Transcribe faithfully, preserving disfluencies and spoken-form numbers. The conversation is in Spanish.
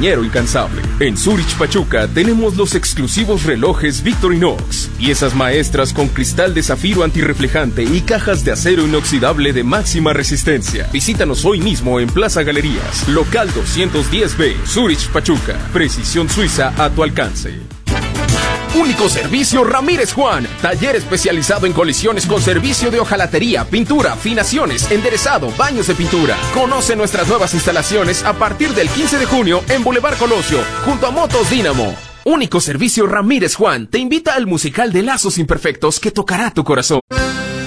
ingeniero incansable. En Zurich Pachuca tenemos los exclusivos relojes Victorinox, piezas maestras con cristal de zafiro antirreflejante y cajas de acero inoxidable de máxima resistencia. Visítanos hoy mismo en Plaza Galerías, local doscientos diez B, Zurich Pachuca. Precisión suiza a tu alcance. Único Servicio Ramírez Juan, taller especializado en colisiones con servicio de hojalatería, pintura, afinaciones, enderezado, baños de pintura. Conoce nuestras nuevas instalaciones a partir del quince de junio en Boulevard Colosio, junto a Motos Dínamo. Único Servicio Ramírez Juan te invita al musical de Lazos Imperfectos que tocará tu corazón.